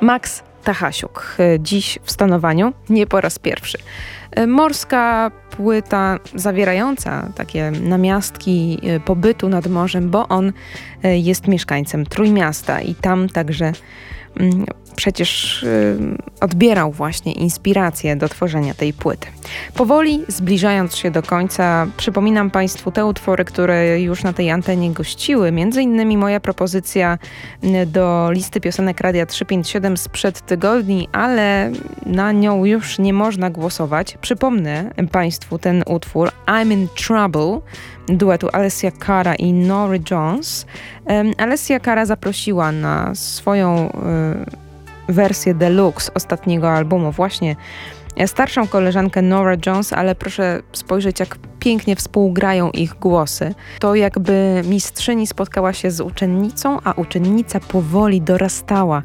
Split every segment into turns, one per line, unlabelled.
Max Tachasiuk, dziś w stanowaniu, nie po raz pierwszy. Morska płyta zawierająca takie namiastki pobytu nad morzem, bo on jest mieszkańcem Trójmiasta i tam także przecież odbierał właśnie inspirację do tworzenia tej płyty. Powoli zbliżając się do końca, przypominam Państwu te utwory, które już na tej antenie gościły. Między innymi moja propozycja do listy piosenek Radia 357 sprzed tygodni, ale na nią już nie można głosować. Przypomnę Państwu ten utwór I'm in Trouble duetu Alessia Cara i Norah Jones. Alessia Cara zaprosiła na swoją wersję deluxe ostatniego albumu właśnie starszą koleżankę Norah Jones, ale proszę spojrzeć, jak pięknie współgrają ich głosy. To jakby mistrzyni spotkała się z uczennicą, a uczennica powoli dorastała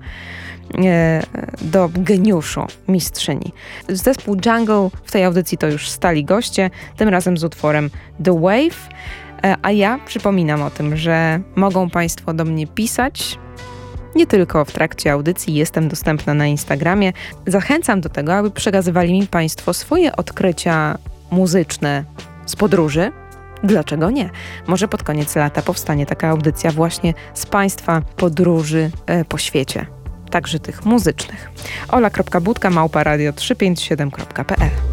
do geniuszu mistrzyni. Zespół Jungle w tej audycji to już stali goście, tym razem z utworem The Wave, a ja przypominam o tym, że mogą Państwo do mnie pisać nie tylko w trakcie audycji, jestem dostępna na Instagramie. Zachęcam do tego, aby przekazywali mi Państwo swoje odkrycia muzyczne z podróży. Dlaczego nie? Może pod koniec lata powstanie taka audycja właśnie z Państwa podróży po świecie. Także tych muzycznych. ola.budka@radio357.pl